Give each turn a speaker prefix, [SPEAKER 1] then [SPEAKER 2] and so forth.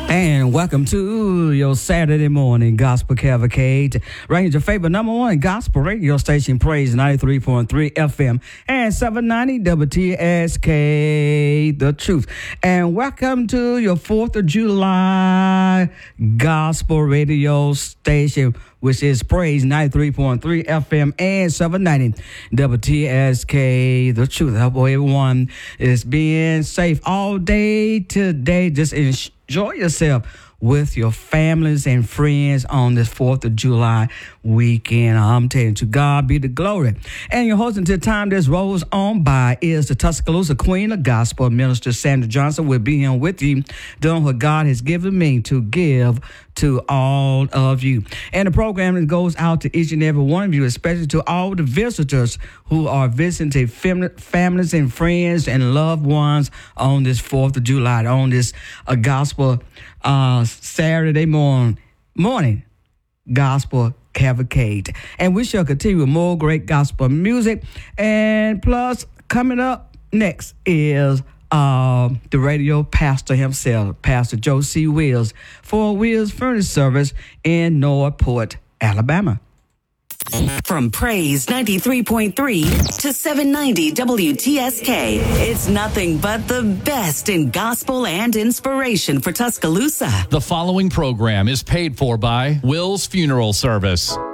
[SPEAKER 1] And welcome to your Saturday morning gospel cavalcade. Right here, your favorite number one gospel radio station, Praise 93.3 FM and 790 WTSK, The Truth. And welcome to your 4th of July gospel radio station, which is Praise 93.3 FM and 790 WTSK, The Truth. I hope everyone is being safe all day today. Just enjoy yourself with your families and friends on this 4th of July weekend. I'm telling you, to God be the glory. And your host until time this rolls on by is the Tuscaloosa Queen of Gospel, Minister Sandra Johnson. Will be here with you, doing what God has given me to give to all of you. And the program goes out to each and every one of you, especially to all the visitors who are visiting families and friends and loved ones on this 4th of July, on this gospel Saturday morning gospel cavalcade. And we shall continue with more great gospel music. And plus, coming up next is the radio pastor himself, Pastor Joe C. Wills, for Wills Furnace Service in Northport, Alabama.
[SPEAKER 2] From Praise 93.3 to 790 WTSK, it's nothing but the best in gospel and inspiration for Tuscaloosa.
[SPEAKER 3] The following program is paid for by Will's Funeral Service.